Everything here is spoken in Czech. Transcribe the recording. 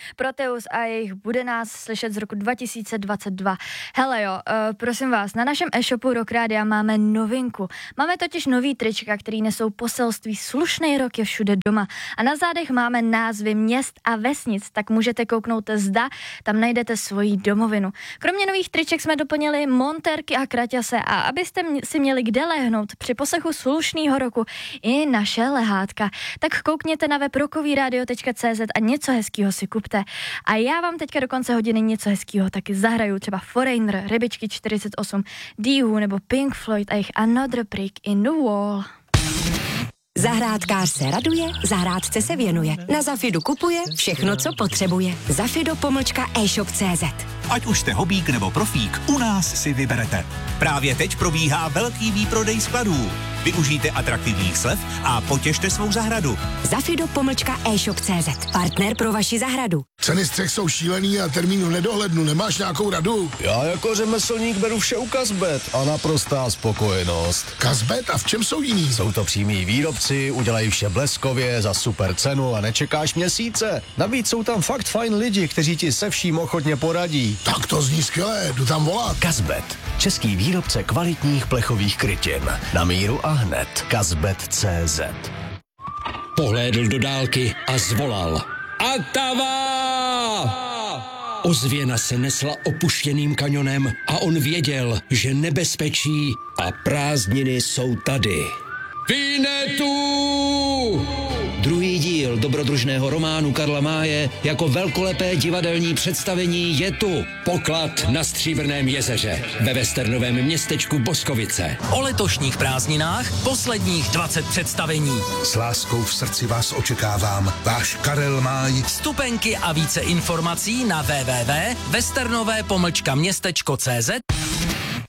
Proteus a jejich Bude nás slyšet z roku 2022. Hele jo, prosím vás, na našem e-shopu Rock Rádia máme novinku. Máme totiž nový trička, který nesou poselství slušnej rok je všude doma. A na zádech máme názvy měst a vesnic, tak můžete kouknout zda, tam najdete svoji domovinu. Kromě nových triček jsme doplnili montérky a kraťase a abyste si měli kde lehnout při poslechu slušnýho roku i naše lehátka, tak koukněte na web rockovyradio.cz a něco hezkýho si kupte. A já vám teďka do konce hodiny něco hezkýho taky zahraju, třeba Foreigner, Rybičky 48, The Who nebo Pink Floyd a jejich Another Brick in the Wall. Zahrádkář se raduje, zahrádce se věnuje. Na Zafidu kupuje všechno, co potřebuje. Zafido-e-shop.cz. Ať už jste hobík nebo profík, u nás si vyberete. Právě teď probíhá velký výprodej skladů. Využijte atraktivních slev a potěšte svou zahradu. Zafido-e-shop.cz. Partner pro vaši zahradu. Ceny střech jsou šílený a termínu nedohlednu. Nemáš nějakou radu? Já jako řemeslník beru vše u Kazbet a naprostá spokojenost. Kazbet? A v čem jsou jiný? Jsou to přímí výrobci, udělají vše bleskově, za super cenu a nečekáš měsíce. Navíc jsou tam fakt fajn lidi, kteří ti se vším ochotně poradí. Tak to zní skvěle, jdu tam volat. Kazbet. Český výrobce kvalitních plechových krytin. Na míru a hned. Kazbet.cz. Pohlédl do dálky a zvolal. Atava! Ozvěna se nesla opuštěným kanionem a on věděl, že nebezpečí a prázdniny jsou tady. Vinetu! Druhý díl dobrodružného románu Karla Máje jako velkolepé divadelní představení je tu. Poklad na Stříbrném jezeře ve westernovém městečku Boskovice. O letošních prázdninách posledních 20 představení. S láskou v srdci vás očekávám. Váš Karel Máj. Vstupenky a více informací na www.westernové-městečko.cz